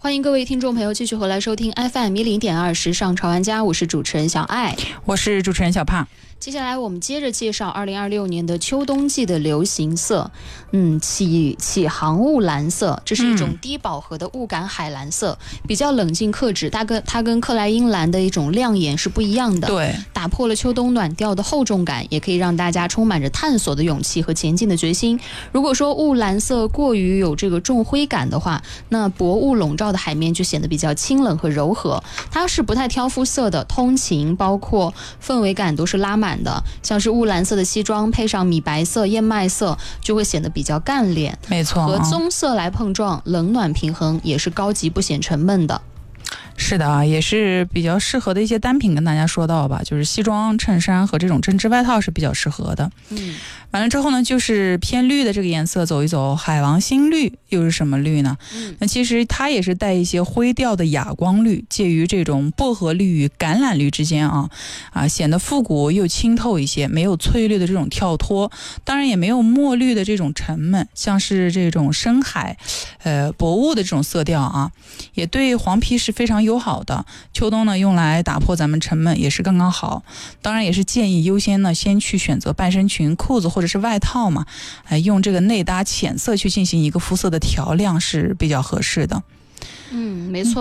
欢迎各位听众朋友继续回来收听 FM100.2时尚潮玩家，我是主持人小爱， 我是主持人小胖。 接下来我们接着介绍2026年的秋冬季的流行色，起航雾蓝色，这是一种低饱和的雾感海蓝色，比较冷静克制，它跟克莱因蓝的一种亮眼是不一样的， 对， 打破了秋冬暖调的厚重感，也可以让大家充满着探索的勇气和前进的决心。如果说雾蓝色过于有这个重灰感的话，那薄雾笼罩的海面就显得比较清冷和柔和，它是不太挑肤色的，通勤包括氛围感都是拉满的，像是雾蓝色的西装配上米白色、燕麦色，就会显得比较干练。 没错， 和棕色来碰撞，冷暖平衡，也是高级不显沉闷的。 是的啊，也是比较适合的一些单品跟大家说到吧，就是西装、衬衫和这种针织外套是比较适合的。完了之后呢，就是偏绿的这个颜色走一走，海王星绿又是什么绿呢？那其实它也是带一些灰调的哑光绿，介于这种薄荷绿与橄榄绿之间显得复古又清透一些，没有翠绿的这种跳脱，当然也没有墨绿的这种沉闷，像是这种深海薄雾的这种色调也对黄皮是非常友好的。秋冬呢用来打破咱们沉闷也是刚刚好，当然也是建议优先呢先去选择半身裙、裤子或者是外套嘛，用这个内搭浅色去进行一个肤色的调亮是比较合适的。 没错。